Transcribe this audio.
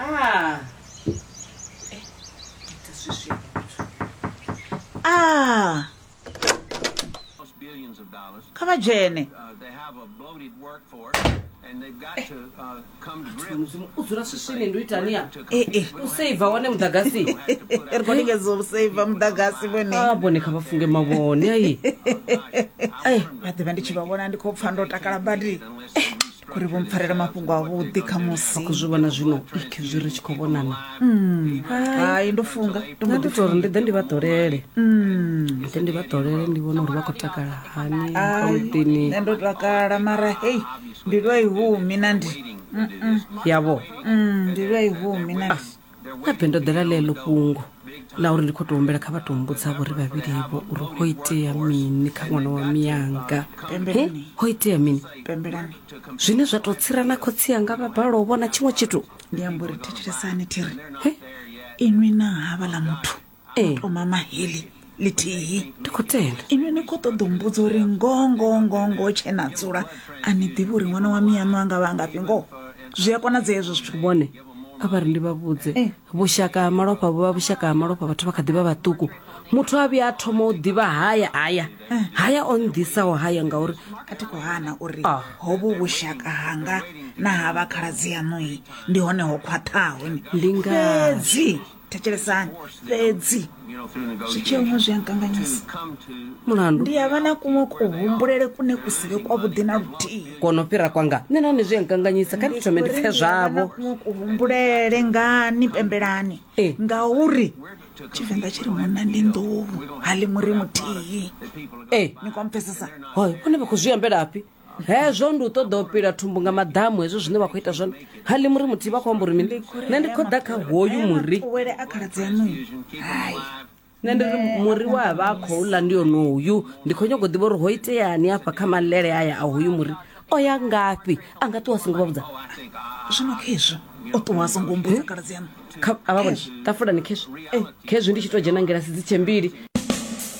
Kama jene. They have a bloated workforce and they've got to come to grips. Uzura sishini nduitania. Usave wane mdagasi. Erikoni ngezosave mdagasi bone. Boneka bafunge mabone ayi. Bade bandichibabona ndikopfa ndotakala badi. Kuri bompfarera mapungo avudi kamusi. Kuzvibona zvino ikizviri chikobonana. Hayi ndofunga. Ndotori ndivatorere. Ndivatorere ndivona uri vakotakala hani kautini. Ndotakala mara hey ndilwa ihumi nandi. Yabo. Ndilwa ihumi nandi. Kapendo dela lelo kungo. La uri ndikotombera kavatombudza vori vaviri ivo uri hoiteya mini kamwana wa miyanga. Hoiteya mini. Pembelani. Zvine zvatotsirana kotsi yanga vabhalo vona chimwe chitu. Ndiyambori techeresani tiri. Inwi na hava la mutu. Mama hili litihi. Ndikotenda. Inwi nikotodombudza uri ngongo chena tsura. Anidhivi uri mwana wa miyanga wanga vangapingo. Zviyakonadza izvo zvibone. Avari ndivabudze vushaka amalopa vova vushaka amalopa vatu vakadhiva vatuku mutu avi atoma udhiva haya ondhisawo haya ngauri ati kuhana uri hovo vushaka hanga na hava khaladzi yanoi ndihone hokwataho ndingadzi techeresani fedzi zvichemwe zviyankanganyisa mulandu ndiyavana kumwe kuhumbulele kune kusive kwavudi na lutihi konopera kwanga nenani zviyankanganyisa kanditome ndipfe zvavo kuhumbulele ngani pembelani ngauri chivenda chiri muna ndi ndovu hali muri mutihi nikwamupesesa hoi kune vakuzviyambelapi hezvo ndutodopira thumbu nga madhamu hezvo zvine vakuita zvona hali muri muti vakwamburi mini nendikodaka hoyu muri wele akhaladzi yanoi hayi nendiri muri wa vakhoula ndiyo noyu ndikhonyogodhiva uri hoiteyani apa khamalele aya ahoyu muri oya ngapi angati wasinguvabudza zvino kezvo otowasangombudza khaladzi yanu avavona tafura nekezvo kezvo ndichitojenangera sidzi chembiri